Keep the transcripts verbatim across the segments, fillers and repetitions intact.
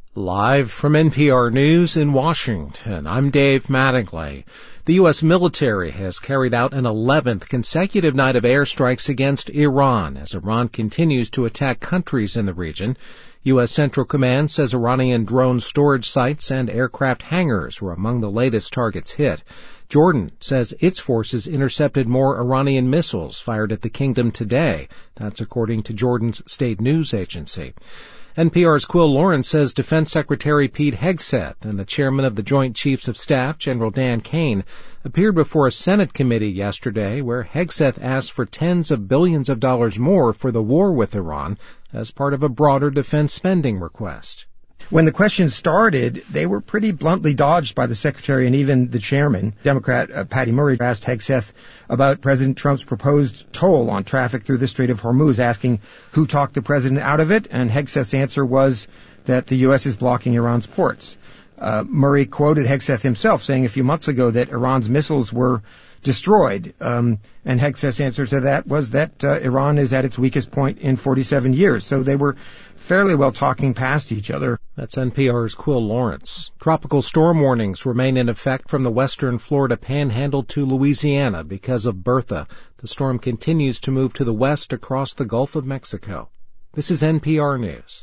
Live from N P R News in Washington, I'm Dave Mattingly. The U S military has carried out an eleventh consecutive night of airstrikes against Iran as Iran continues to attack countries in the region. U S Central Command says Iranian drone storage sites and aircraft hangars were among the latest targets hit. Jordan says its forces intercepted more Iranian missiles fired at the kingdom today. That's according to Jordan's state news agency. N P R's Quill Lawrence says Defense Secretary Pete Hegseth and the chairman of the Joint Chiefs of Staff, General Dan Kane, appeared before a Senate committee yesterday where Hegseth asked for tens of billions of dollars more for the war with Iran as part of a broader defense spending request. When the questions started, they were pretty bluntly dodged by the secretary and even the chairman. Democrat uh, Patty Murray asked Hegseth about President Trump's proposed toll on traffic through the Strait of Hormuz, asking who talked the president out of it, and Hegseth's answer was that the U S is blocking Iran's ports. Uh, Murray quoted Hegseth himself saying a few months ago that Iran's missiles were destroyed, um, and Hegseth's answer to that was that uh, Iran is at its weakest point in forty-seven years. So they were fairly well talking past each other. That's N P R's Quill Lawrence. Tropical storm warnings remain in effect from the western Florida panhandle to Louisiana because of Bertha. The storm continues to move to the west across the Gulf of Mexico. This is N P R News.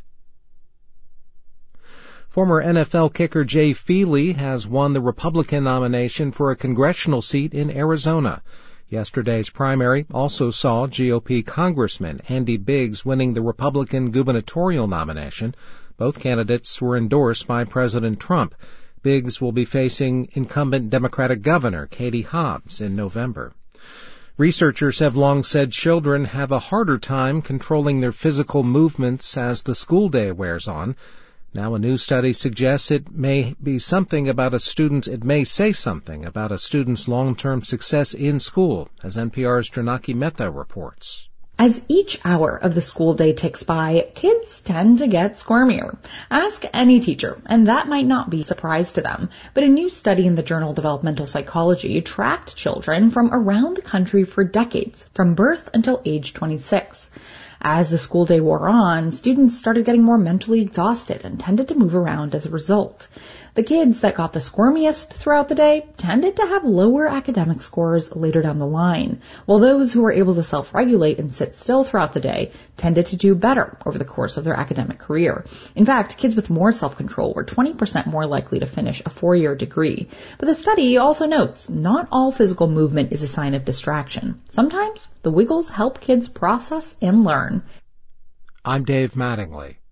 Former N F L kicker Jay Feely has won the Republican nomination for a congressional seat in Arizona. Yesterday's primary also saw G O P Congressman Andy Biggs winning the Republican gubernatorial nomination. Both candidates were endorsed by President Trump. Biggs will be facing incumbent Democratic Governor Katie Hobbs in November. Researchers have long said children have a harder time controlling their physical movements as the school day wears on. Now a new study suggests it may be something about a student's, it may say something about a student's long-term success in school, as N P R's Janaki Mehta reports. As each hour of the school day ticks by, kids tend to get squirmier. Ask any teacher, and that might not be a surprise to them. But a new study in the journal Developmental Psychology tracked children from around the country for decades, from birth until age twenty-six. As the school day wore on, students started getting more mentally exhausted and tended to move around as a result. The kids that got the squirmiest throughout the day tended to have lower academic scores later down the line, while those who were able to self-regulate and sit still throughout the day tended to do better over the course of their academic career. In fact, kids with more self-control were twenty percent more likely to finish a four-year degree. But the study also notes not all physical movement is a sign of distraction. Sometimes the wiggles help kids process and learn. I'm Dave Mattingly.